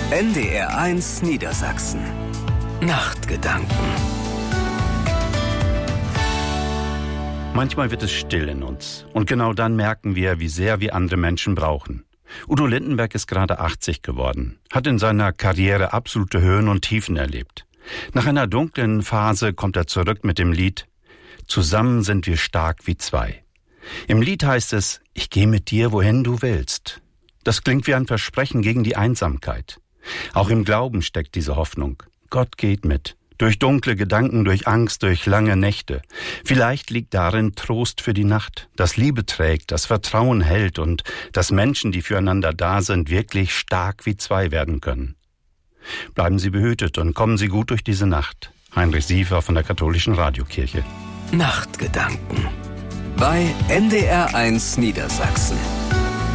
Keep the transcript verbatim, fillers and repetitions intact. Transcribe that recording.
N D R eins Niedersachsen. Nachtgedanken. Manchmal wird es still in uns. Und genau dann merken wir, wie sehr wir andere Menschen brauchen. Udo Lindenberg ist gerade achtzig geworden, hat in seiner Karriere absolute Höhen und Tiefen erlebt. Nach einer dunklen Phase kommt er zurück mit dem Lied »Zusammen sind wir stark wie zwei«. Im Lied heißt es, ich gehe mit dir, wohin du willst. Das klingt wie ein Versprechen gegen die Einsamkeit. Auch im Glauben steckt diese Hoffnung. Gott geht mit. Durch dunkle Gedanken, durch Angst, durch lange Nächte. Vielleicht liegt darin Trost für die Nacht, dass Liebe trägt, das Vertrauen hält und dass Menschen, die füreinander da sind, wirklich stark wie zwei werden können. Bleiben Sie behütet und kommen Sie gut durch diese Nacht. Heinrich Siefer von der Katholischen Radiokirche. Nachtgedanken bei N D R eins Niedersachsen.